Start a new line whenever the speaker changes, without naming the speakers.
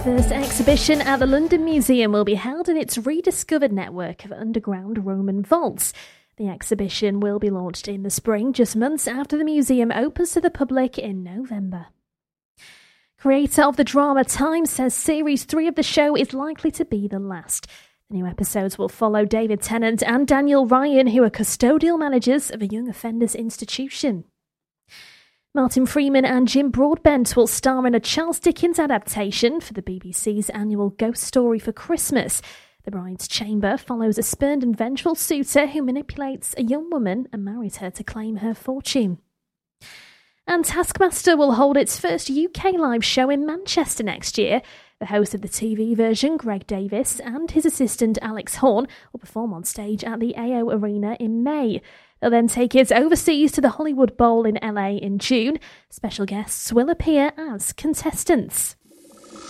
first exhibition at the London Museum will be held in its rediscovered network of underground Roman vaults. The exhibition will be launched in the spring, just months after the museum opens to the public in November. Creator of the drama Time says Series 3 of the show is likely to be the last. The new episodes will follow David Tennant and Daniel Ryan, who are custodial managers of a young offenders institution. Martin Freeman and Jim Broadbent will star in a Charles Dickens adaptation for the BBC's annual Ghost Story for Christmas. The Bride's Chamber follows a spurned and vengeful suitor who manipulates a young woman and marries her to claim her fortune. And Taskmaster will hold its first UK live show in Manchester next year. The host of the TV version, Greg Davis, and his assistant Alex Horn will perform on stage at the AO Arena in May. They'll then take it overseas to the Hollywood Bowl in LA in June. Special guests will appear as contestants.